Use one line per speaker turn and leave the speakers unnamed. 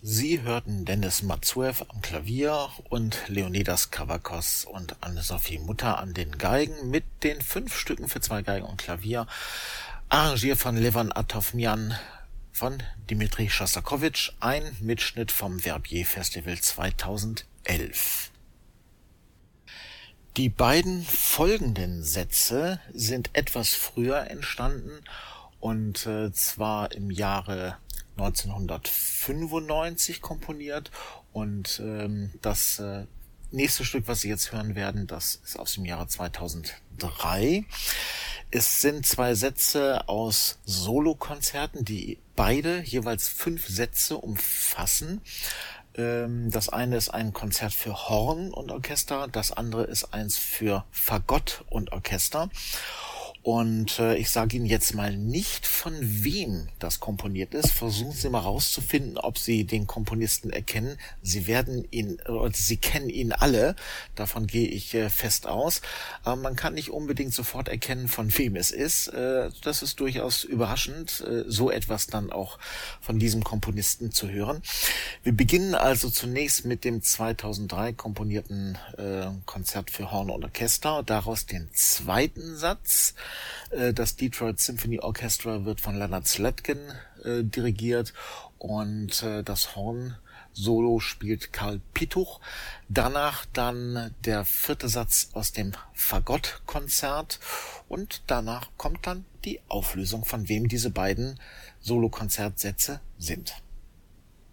Sie hörten Dennis Matsuev am Klavier und Leonidas Kavakos und Anne-Sophie Mutter an den Geigen mit den 5 Stücken für 2 Geigen und Klavier, arrangiert von Levan Atovmian von Dmitri Schostakowitsch, ein Mitschnitt vom Verbier Festival 2011. Die beiden folgenden Sätze sind etwas früher entstanden, und zwar im Jahre 1995 komponiert, und das nächste Stück, was Sie jetzt hören werden, das ist aus dem Jahre 2003. Es sind 2 Sätze aus Solokonzerten, die beide jeweils 5 Sätze umfassen. Das eine ist ein Konzert für Horn und Orchester, das andere ist eins für Fagott und Orchester. Und ich sage Ihnen jetzt mal nicht, von wem das komponiert ist. Versuchen Sie mal rauszufinden, ob Sie den Komponisten erkennen. Sie kennen ihn alle. Davon gehe ich fest aus. Aber man kann nicht unbedingt sofort erkennen, von wem es ist. Das ist durchaus überraschend, so etwas dann auch von diesem Komponisten zu hören. Wir beginnen also zunächst mit dem 2003 komponierten Konzert für Horn und Orchester. Daraus den zweiten Satz. Das Detroit Symphony Orchestra wird von Leonard Slatkin dirigiert, und das Horn-Solo spielt Karl Pituch. Danach dann der 4. Satz aus dem Fagott-Konzert, und danach kommt dann die Auflösung, von wem diese beiden Solokonzertsätze sind.